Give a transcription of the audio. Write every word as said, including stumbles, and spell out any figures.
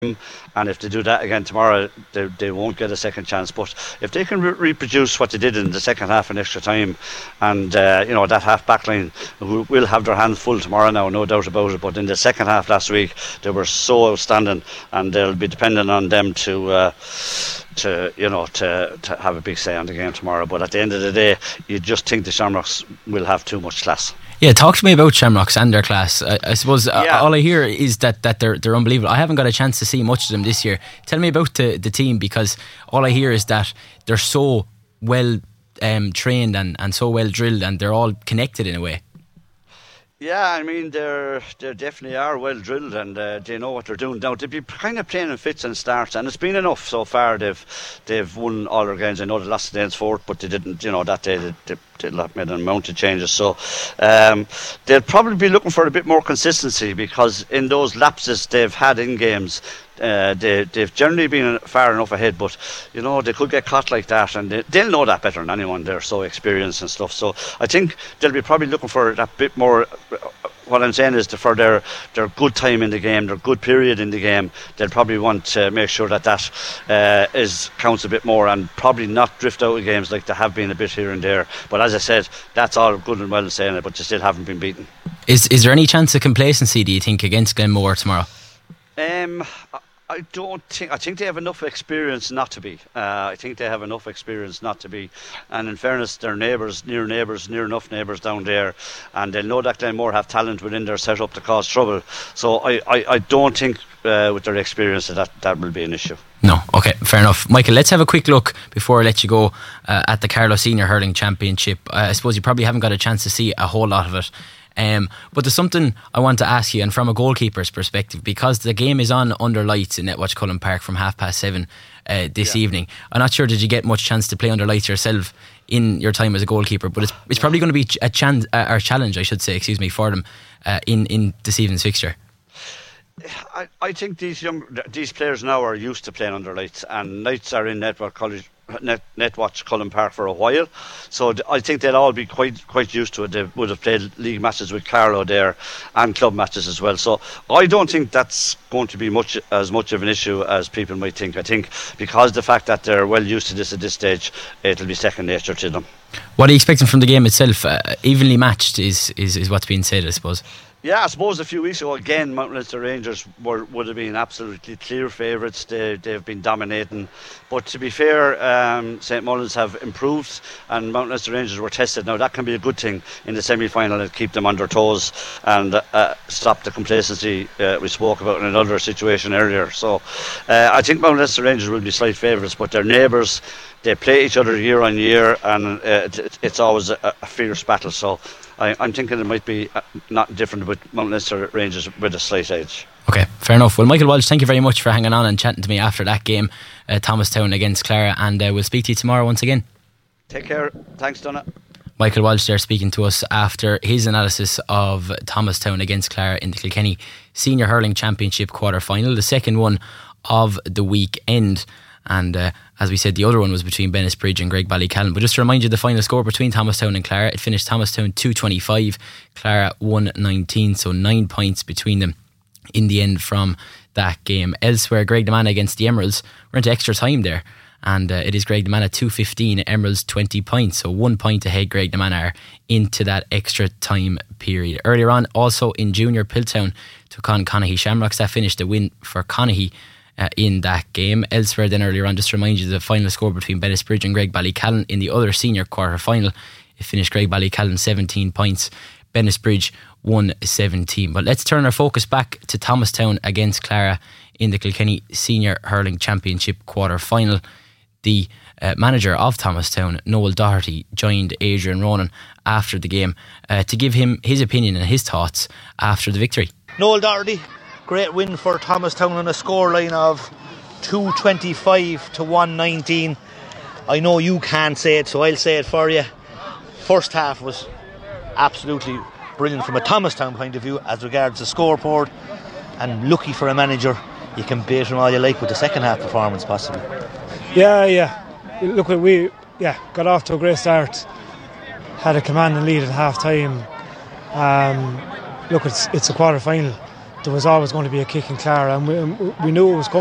and if they do that again tomorrow, they, they won't get a second chance. But if they can re- reproduce what they did in the second half in extra time, and uh, you know that half back line will, will have their hands full tomorrow now, no doubt about it. But in the second half last week, they were so outstanding, and they'll be dependent on them to uh, to you know to, to have a big say on the game tomorrow. But at the end of the day, you just think the Shamrocks will have too much class. Yeah, talk to me about Shamrocks and their class. I, I suppose yeah. uh, all I hear is that, that they're they're unbelievable. I haven't got a chance to see much of them this year. Tell me about the, the team, because all I hear is that they're so well um, trained and, and so well drilled, and they're all connected in a way. Yeah, I mean, they're they definitely are well drilled, and uh, they know what they're doing. Now, they've been kind of playing in fits and starts, and it's been enough so far. They've they've won all their games. I know they lost against Fort, but they didn't, you know, that day they, they, they made an amount of changes. So um, they'll probably be looking for a bit more consistency, because in those lapses they've had in games, Uh, they, they've generally been far enough ahead, but you know they could get caught like that, and they, they'll know that better than anyone. They're so experienced and stuff. So I think they'll be probably looking for that bit more. What I'm saying is to, for their their good time in the game, their good period in the game, they'll probably want to make sure that that uh, is counts a bit more, and probably not drift out of games like they have been a bit here and there. But as I said, that's all good and well saying it, but you still haven't been beaten. Is is there any chance of complacency, do you think, against Glenmore tomorrow? Um. I don't think. I think they have enough experience not to be. Uh, I think they have enough experience not to be. And in fairness, they're neighbours, near neighbours, near enough neighbours down there, and they know that Glenmore have talent within their setup to cause trouble. So I, I, I don't think uh, with their experience that that will be an issue. No, okay, fair enough. Michael, let's have a quick look before I let you go uh, at the Carlow Senior Hurling Championship. Uh, I suppose you probably haven't got a chance to see a whole lot of it. Um, but there's something I want to ask you, and from a goalkeeper's perspective, because the game is on under lights in Netwatch Cullen Park from half past seven uh, this yeah. evening. I'm not sure, did you get much chance to play under lights yourself in your time as a goalkeeper? But it's it's probably going to be a chance, uh, or challenge, I should say, excuse me, for them uh, in in this evening's fixture. I, I think these young these players now are used to playing under lights, and lights are in Netwatch College. Net, Netwatch Cullen Park for a while, so I think they'll all be quite quite used to it. They would have played league matches with Carlow there and club matches as well, so I don't think that's going to be much as much of an issue as people might think. I think because the fact that they're well used to this at this stage, it'll be second nature to them. What are you expecting from the game itself? Uh, evenly matched is, is, is what's being said, I suppose. Yeah, I suppose a few weeks ago, again, Mount Leinster Rangers were, would have been absolutely clear favourites. They, they've been dominating. But to be fair, um, Saint Mullins have improved, and Mount Leinster Rangers were tested. Now, that can be a good thing in the semi-final and keep them on their toes and uh, stop the complacency uh, we spoke about in another situation earlier. So uh, I think Mount Leinster Rangers will be slight favourites, but their neighbours, they play each other year on year, and uh, it, it's always a, a fierce battle. So I, I'm thinking it might be not different with Mount Leinster Rangers with a slight edge. Okay, fair enough. Well, Michael Walsh, thank you very much for hanging on and chatting to me after that game, uh, Thomastown against Clara, and uh, we'll speak to you tomorrow once again. Take care. Thanks, Donna. Michael Walsh there speaking to us after his analysis of Thomastown against Clara in the Kilkenny Senior Hurling Championship quarter final, the second one of the weekend. And uh, as we said, the other one was between Bennettsbridge and Greg Ballycallan. But just to remind you, the final score between Thomastown and Clara, it finished Thomastown two twenty-five, Clara one nineteen, so nine points between them in the end from that game. Elsewhere, Greg Demana against the Emeralds, we're into extra time there, and uh, it is Greg Demana two fifteen, Emeralds twenty points, so one point ahead Greg Demana are into that extra time period. Earlier on, also in junior, Piltown took on Conaghy Shamrocks. That finished a win for Conaghy Uh, in that game. Elsewhere then, earlier on, just to remind you, the final score between Bennettsbridge and Greg Ballycallan in the other senior quarter final, it finished Greg Ballycallan seventeen points, Bennettsbridge one seventeen. But let's turn our focus back to Thomastown against Clara in the Kilkenny Senior Hurling Championship quarter final. The uh, manager of Thomastown, Noel Doherty, joined Adrian Ronan after the game uh, to give him his opinion and his thoughts after the victory. Noel Doherty, great win for Thomastown on a scoreline of two twenty-five to one nineteen. I know you can't say it, so I'll say it for you. First half was absolutely brilliant from a Thomastown point of view as regards the scoreboard, and lucky for a manager, you can bait him all you like with the second half performance possibly. Yeah, yeah. Look, we yeah got off to a great start. Had a commanding lead at half time. Um, look, it's it's a quarter final. there was always going to be a kick in Clara, and we, we knew it was coming.